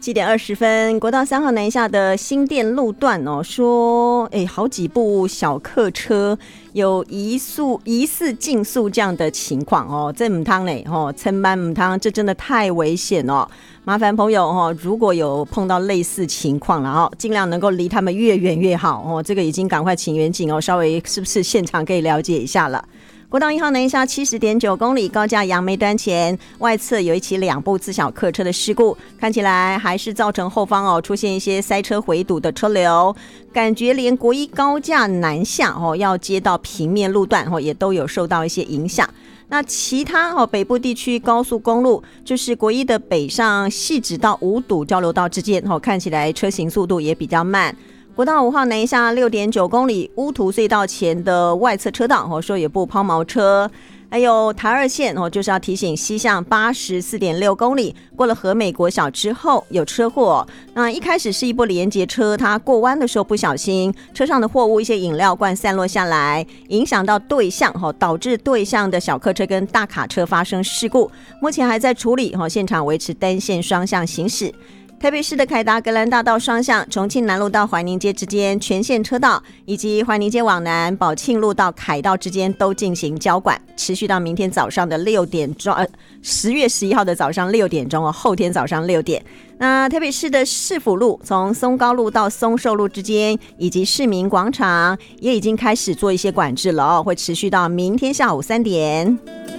7:20，国道3号南下的新店路段说好几部小客车有疑似竞速这样的情况这唔汤嘞撑班唔汤，这真的太危险麻烦朋友如果有碰到类似情况了尽量能够离他们越远越好这个已经赶快请远警稍微是不是现场可以了解一下了。国道1号南下70.9公里，高架杨梅端前外侧有一起2部自小客车的事故，看起来还是造成后方出现一些塞车回堵的车流，感觉连国一高架南下要接到平面路段也都有受到一些影响。那其他北部地区高速公路，就是国一的北上汐止到五堵交流道之间看起来车行速度也比较慢。国道5号南下6.9公里，乌涂隧道前的外侧车道说有部抛锚车。还有台二线就是要提醒西向84.6公里，过了和美国小之后有车祸。那一开始是一部连结车，它过弯的时候不小心，车上的货物一些饮料罐散落下来，影响到对向导致对向的小客车跟大卡车发生事故，目前还在处理现场维持单线双向行驶。台北市的凯达格兰大道双向，重庆南路到怀宁街之间全线车道，以及怀宁街往南宝庆路到凯道之间都进行交管，持续到明天早上的6点钟，10月11号的早上6点钟后天早上6点。那台北市的市府路从松高路到松寿路之间，以及市民广场也已经开始做一些管制了会持续到明天下午3点。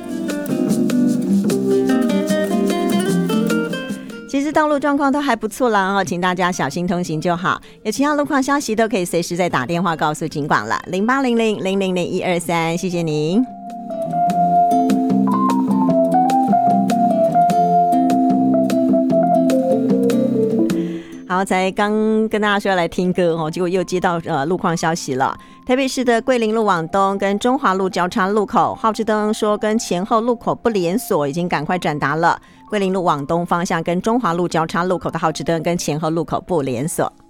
其实道路状况都还不错啦请大家小心通行就好。有其他路况消息都可以随时再打电话告诉警广了，0800000123，谢谢您。好，才刚跟大家说要来听歌结果又接到路况消息了。台北市的桂林路往东跟中华路交叉路口，号志灯说跟前后路口不连锁，已经赶快转达了。桂林路往东方向跟中华路交叉路口的号志灯跟前后路口不连锁。